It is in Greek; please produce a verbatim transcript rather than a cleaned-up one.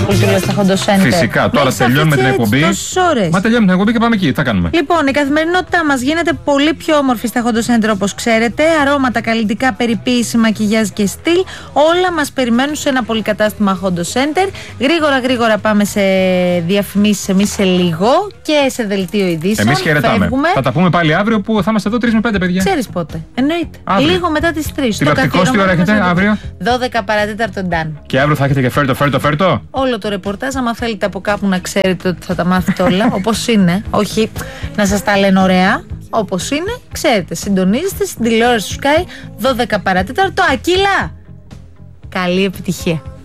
κουλτούρα στα Hondo Center. Φυσικά, τώρα τελειώνουμε την εκπομπή. Μα τελειώνουμε την εκπομπή και πάμε εκεί. Τι θα κάνουμε. Λοιπόν, η καθημερινότητά μας γίνεται πολύ πιο όμορφη στα Hondo Center, όπως ξέρετε. Αρώματα, καλλιτικά, περιποίηση, μακιγιάζ και στυλ. Όλα μας περιμένουν σε ένα πολυκατάστημα Hondo Center. Γρήγορα, γρήγορα πάμε σε διαφημίσεις εμείς σε λίγο και σε δελτίο ειδήσεων. Εμείς χαιρετάμε. Φεύγουμε. Θα τα πούμε πάλι αύριο που θα είμαστε εδώ τρεις με πέντε, παιδιά. Ξέρεις πότε. Εννοείται. Αύριο. Λίγο μετά τις τρεις. Τηλεοπτικός τι ώρα έχετε αύριο? δώδεκα παρατέταρτο Ντάν. Και αύριο θα έχετε και φέρτο, φέρτο, φέρτο. Όλο το ρεπορτάζ, άμα θέλετε από κάπου να ξέρετε ότι θα τα μάθετε όλα, όπως είναι. Όχι να σας τα λένε ωραία. Όπως είναι, ξέρετε. Συντονίζετε στην τηλεόραση του Sky δώδεκα παρατέταρτο. Ακύλα! Καλή επιτυχία.